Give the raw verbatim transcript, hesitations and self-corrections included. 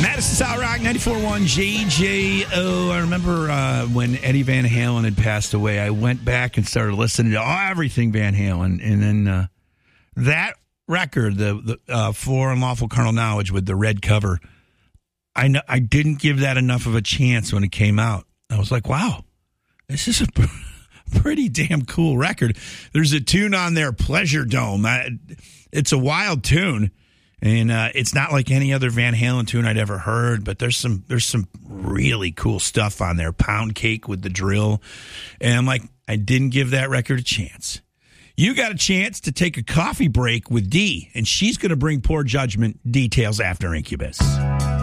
Madison Solid Rock ninety-four point one J J O. I remember uh, when Eddie Van Halen had passed away, I went back and started listening to everything Van Halen. And then uh, that record, the, the uh, For Unlawful Carnal Knowledge with the red cover, I, know, I didn't give that enough of a chance when it came out. I was like, wow, this is a pretty damn cool record. There's a tune on there, Pleasure Dome. I, it's a wild tune. And uh, it's not like any other Van Halen tune I'd ever heard, but there's some there's some really cool stuff on there. Pound Cake with the drill. And I'm like, I didn't give that record a chance. You got a chance to take a coffee break with Dee, and she's going to bring Poor Judgment details after Incubus.